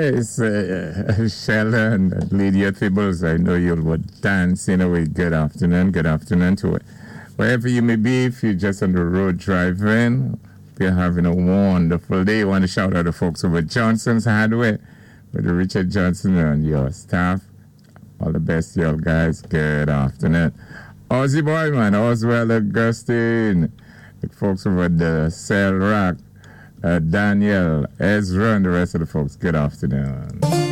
Yes, Sheldon, Lydia Thibbles, I know you'll be dancing away. Good afternoon to it. Wherever you may be, if you're just on the road driving, we're having a wonderful day. I want to shout out the folks over at Johnson's Hardware, with Richard Johnson and your staff. All the best, y'all guys. Good afternoon. Ozzy Boyman, Oswald Augustine, the folks over at the Cell Rock, Daniel, Ezra, and the rest of the folks. Good afternoon.